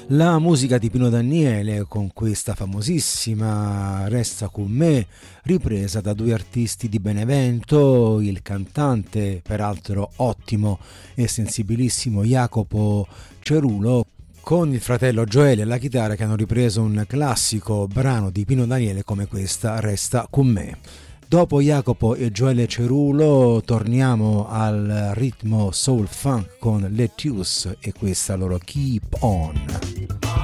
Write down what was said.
La musica di Pino Daniele con questa famosissima Resta con me, ripresa da due artisti di Benevento, il cantante peraltro ottimo e sensibilissimo Jacopo Cerulo con il fratello Gioele alla chitarra, che hanno ripreso un classico brano di Pino Daniele come questa Resta con me. Dopo Jacopo e Gioele Cerulo torniamo al ritmo soul funk con Lettuce e questa loro Keep On.